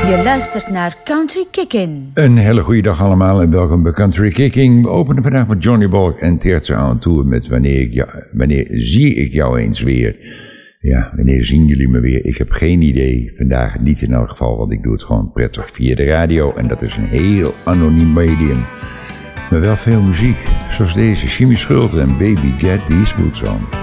Je luistert naar Country Kickin'. Een hele goede dag allemaal en welkom bij Country Kicking. We openen vandaag met Johnny Balk en Terza aan Tour met wanneer zie ik jou eens weer? Ja, wanneer zien jullie me weer? Ik heb geen idee. Vandaag niet in elk geval, want ik doe het gewoon prettig via de radio. En dat is een heel anoniem medium. Maar wel veel muziek, zoals deze Jimmy Schulte en Baby Get These Boots On.